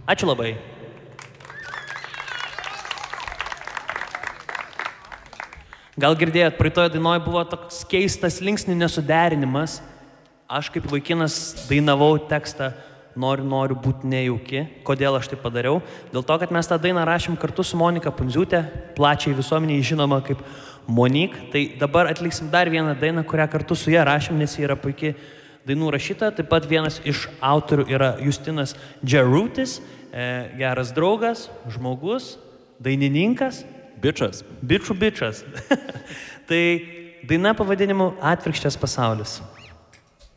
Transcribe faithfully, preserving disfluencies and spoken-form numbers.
Ačiū labai. Gal girdėjot, praeitoje dainoje buvo toks keistas linksnių nesuderinimas. Aš kaip vaikinas dainavau tekstą Noriu, noriu būti nejauki. Kodėl aš tai padariau? Dėl to, kad mes tą dainą rašėm kartu su Monika Pundziūtė, plačiai visuomeniai žinoma kaip Monik. Tai dabar atliksim dar vieną dainą, kurią kartu su ją rašėm, nes ji yra puikiai dainų rašyta. Taip pat vienas iš autorių yra Justinas Džerutis, e, geras draugas, žmogus, dainininkas. Bičas. Bičų bičas. Tai daina pavadinimu Atvirkštės pasaulis.